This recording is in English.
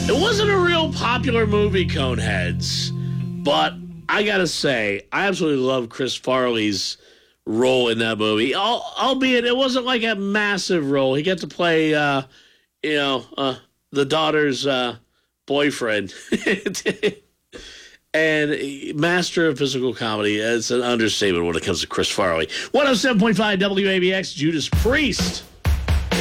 It wasn't a real popular movie, Coneheads, but I gotta say, I absolutely love Chris Farley's role in that movie. Albeit it wasn't like a massive role. He got to play, the daughter's boyfriend. And master of physical comedy. It's an understatement when it comes to Chris Farley. 107.5 WABX, Judas Priest.